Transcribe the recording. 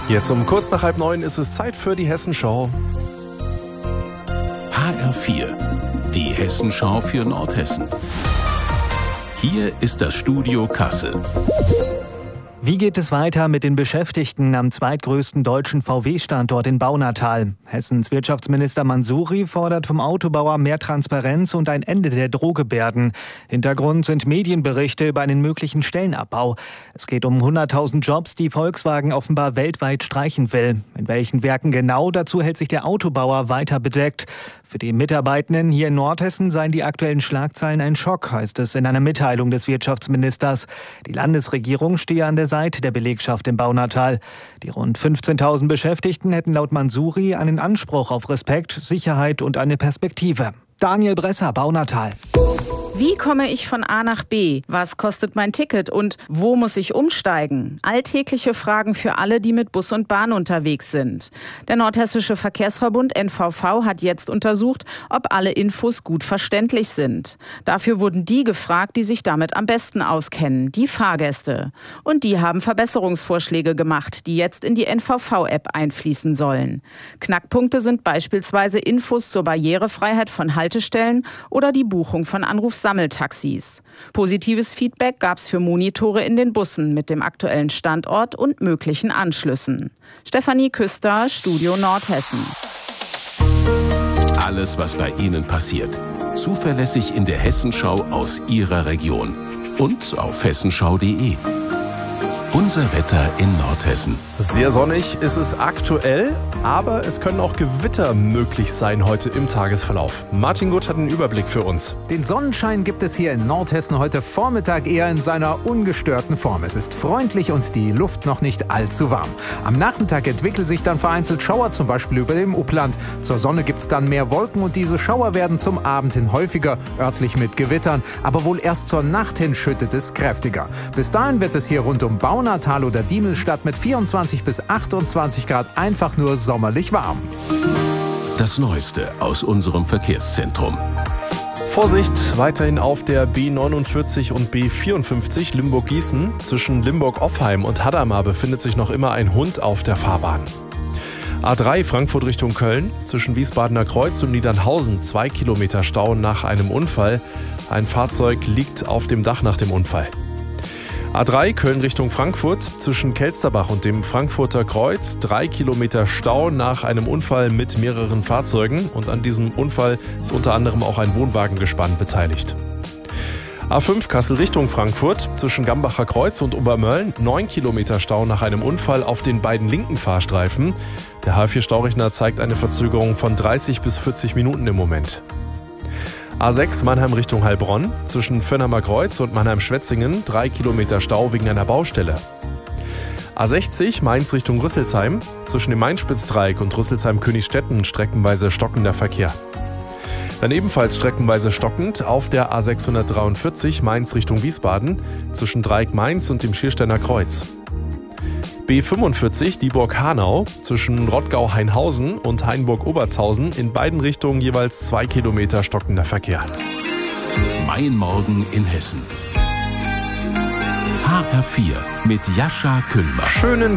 Jetzt um kurz nach 8:30 ist es Zeit für die Hessenschau. HR4, die Hessenschau für Nordhessen. Hier ist das Studio Kassel. Wie geht es weiter mit den Beschäftigten am zweitgrößten deutschen VW-Standort in Baunatal? Hessens Wirtschaftsminister Mansouri fordert vom Autobauer mehr Transparenz und ein Ende der Drohgebärden. Hintergrund sind Medienberichte über einen möglichen Stellenabbau. Es geht um 100.000 Jobs, die Volkswagen offenbar weltweit streichen will. In welchen Werken genau, dazu hält sich der Autobauer weiter bedeckt. Für die Mitarbeitenden hier in Nordhessen seien die aktuellen Schlagzeilen ein Schock, heißt es in einer Mitteilung des Wirtschaftsministers. Die Landesregierung stehe an der Seite der Belegschaft im Baunatal. Die rund 15.000 Beschäftigten hätten laut Mansouri einen Anspruch auf Respekt, Sicherheit und eine Perspektive. Daniel Bresser, Baunatal. Wie komme ich von A nach B? Was kostet mein Ticket und wo muss ich umsteigen? Alltägliche Fragen für alle, die mit Bus und Bahn unterwegs sind. Der Nordhessische Verkehrsverbund NVV hat jetzt untersucht, ob alle Infos gut verständlich sind. Dafür wurden die gefragt, die sich damit am besten auskennen, die Fahrgäste. Und die haben Verbesserungsvorschläge gemacht, die jetzt in die NVV-App einfließen sollen. Knackpunkte sind beispielsweise Infos zur Barrierefreiheit von Haltestellen oder die Buchung von Anrufsammeltaxis. Positives Feedback gab es für Monitore in den Bussen mit dem aktuellen Standort und möglichen Anschlüssen. Stefanie Küster, Studio Nordhessen. Alles, was bei Ihnen passiert. Zuverlässig in der Hessenschau aus Ihrer Region. Und auf hessenschau.de. Unser Wetter in Nordhessen. Sehr sonnig ist es aktuell, aber es können auch Gewitter möglich sein heute im Tagesverlauf. Martin Gutt hat einen Überblick für uns. Den Sonnenschein gibt es hier in Nordhessen heute Vormittag eher in seiner ungestörten Form. Es ist freundlich und die Luft noch nicht allzu warm. Am Nachmittag entwickeln sich dann vereinzelt Schauer, zum Beispiel über dem Upland. Zur Sonne gibt es dann mehr Wolken und diese Schauer werden zum Abend hin häufiger, örtlich mit Gewittern. Aber wohl erst zur Nacht hin schüttet es kräftiger. Bis dahin wird es hier rund um Baunatal oder Diemelstadt mit 24 bis 28 Grad einfach nur sommerlich warm. Das Neueste aus unserem Verkehrszentrum. Vorsicht, weiterhin auf der B49 und B54 Limburg-Gießen. Zwischen Limburg-Offheim und Hadamar befindet sich noch immer ein Hund auf der Fahrbahn. A3 Frankfurt Richtung Köln. Zwischen Wiesbadener Kreuz und Niedernhausen 2 Kilometer Stau nach einem Unfall. Ein Fahrzeug liegt auf dem Dach nach dem Unfall. A3 Köln Richtung Frankfurt, zwischen Kelsterbach und dem Frankfurter Kreuz 3 Kilometer Stau nach einem Unfall mit mehreren Fahrzeugen. Und an diesem Unfall ist unter anderem auch ein Wohnwagengespann beteiligt. A5 Kassel Richtung Frankfurt, zwischen Gambacher Kreuz und Obermölln 9 Kilometer Stau nach einem Unfall auf den beiden linken Fahrstreifen. Der H4-Staurechner zeigt eine Verzögerung von 30 bis 40 Minuten im Moment. A6 Mannheim Richtung Heilbronn, zwischen Vönnheimer Kreuz und Mannheim-Schwetzingen 3 Kilometer Stau wegen einer Baustelle. A60 Mainz Richtung Rüsselsheim, zwischen dem Mainspitzdreieck und Rüsselsheim-Königstetten streckenweise stockender Verkehr. Dann ebenfalls streckenweise stockend auf der A643 Mainz Richtung Wiesbaden, zwischen Dreieck Mainz und dem Schiersteiner Kreuz. B45 Dieburg-Hanau, zwischen Rottgau-Hainhausen und Hainburg-Obertshausen in beiden Richtungen jeweils 2 Kilometer stockender Verkehr. Mein Morgen in Hessen. HR4 mit Jascha Kühlmann. Schönen